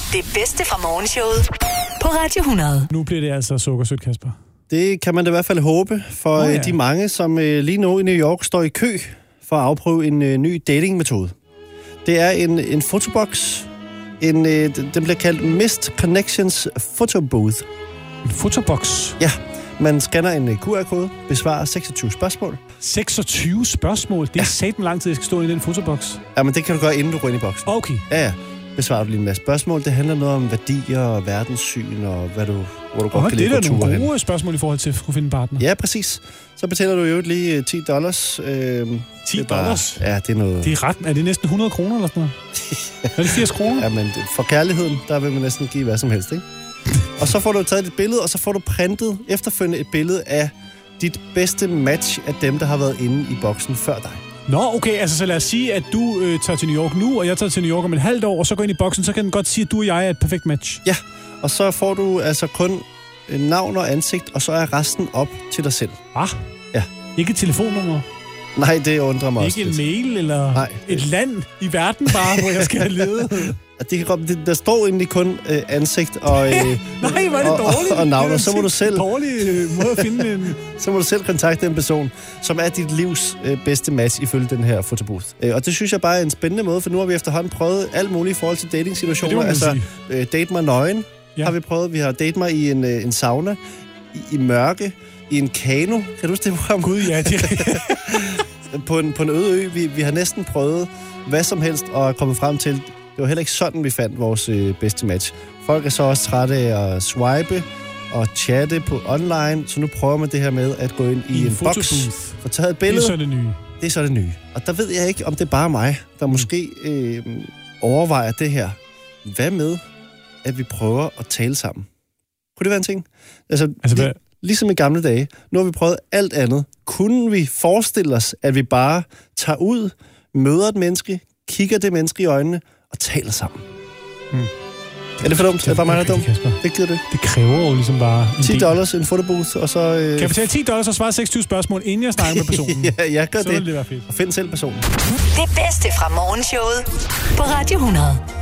Det bedste fra morgenshowet på Radio 100. Nu bliver det altså sukkersødt, Kasper. Det kan man da i hvert fald håbe for de mange, som lige nu i New York står i kø for at afprøve en ny datingmetode. Det er en fotoboks. Den bliver kaldt Missed Connections Photo Booth. En fotoboks? Ja, man scanner en QR-kode, besvarer 26 spørgsmål. 26 spørgsmål? Det er satme lang tid, jeg skal stå i den fotoboks. Ja, men det kan du gøre, inden du går ind i boksen. Okay. Ja. Besvarer du lige en masse spørgsmål. Det handler noget om værdier og verdenssyn, og hvor du godt kan lide på turen. Det er nogle gode spørgsmål i forhold til at kunne finde en partner. Ja, præcis. Så betaler du jo lige $10. $10? Ja, det er noget... Det er ret. Er det næsten 100 kroner eller sådan noget? Er det 80 kroner? Ja, men for kærligheden, der vil man næsten give hvad som helst, ikke? Og så får du taget dit billede, og så får du printet efterfølgende et billede af dit bedste match af dem, der har været inde i boksen før dig. Nå, okay, altså så lad os sige, at du tager til New York nu, og jeg tager til New York om et halvt år, og så går ind i boksen, så kan den godt sige, at du og jeg er et perfekt match. Ja, og så får du altså kun navn og ansigt, og så er resten op til dig selv. Ja. Ikke et telefonnummer? Nej, det undrer mig også lidt. Ikke en mail, eller Nej. Et land i verden bare, hvor jeg skal have ledet? Der står egentlig kun ansigt og Nej, hvor er det dårligt. Og navn, og så må du selv dårlig måde at finde en. Så må du selv kontakte en person, som er dit livs bedste match ifølge den her fotobooth. Og det synes jeg bare er en spændende måde, for nu har vi efterhånden prøvet alt muligt i forhold til dating-situationer. Altså date mig nøgen har vi prøvet. Vi har date mig i en sauna, i mørke, i en kano. Kan du huske det program? Gud, ja. på en øde ø. Vi har næsten prøvet hvad som helst og er kommet frem til. Det var heller ikke sådan, vi fandt vores bedste match. Folk er så også trætte af at swipe og chatte på online, så nu prøver man det her med at gå ind i en boks, få taget et billede. Det er så det nye. Det er så det nye. Og der ved jeg ikke, om det er bare mig, der måske overvejer det her. Hvad med, at vi prøver at tale sammen? Kunne det være en ting? Altså ligesom i gamle dage. Nu har vi prøvet alt andet. Kunne vi forestille os, at vi bare tager ud, møder et menneske, kigger det menneske i øjnene og taler sammen? Er det for dumt? Er det bare mig, der er dum? Det gider det. Det kræver jo ligesom bare $10 en fotobooth, og så... Kan jeg betale $10 og svare 26 spørgsmål, inden jeg snakker med personen? Ja, jeg gør det. Så vil det være fedt. Og find selv personen. Det bedste fra morgenshowet på Radio 100.